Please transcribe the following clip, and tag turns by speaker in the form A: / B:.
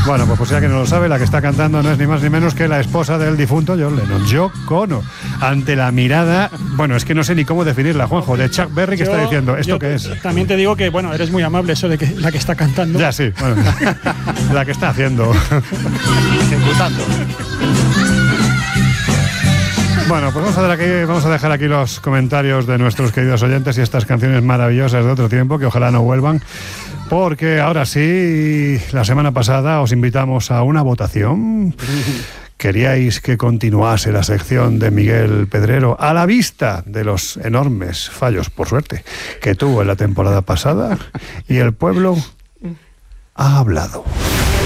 A: Bueno, pues ya que no lo sabe, la que está cantando no es ni más ni menos que la esposa del difunto John Lennon, Yoko Ono, ante la mirada, bueno, es que no sé ni cómo definirla, Juanjo, de Chuck Berry, que está diciendo, ¿esto qué es?
B: También te digo que, bueno, eres muy amable eso de que la que está cantando.
A: Ya, sí, bueno, la que está haciendo.
C: Ejecutando.
A: Bueno, pues vamos a dejar aquí los comentarios de nuestros queridos oyentes y estas canciones maravillosas de otro tiempo, que ojalá no vuelvan, porque ahora sí, la semana pasada os invitamos a una votación. ¿Queríais que continuase la sección de Miguel Pedrero a la vista de los enormes fallos, por suerte, que tuvo en la temporada pasada? Y el pueblo ha hablado.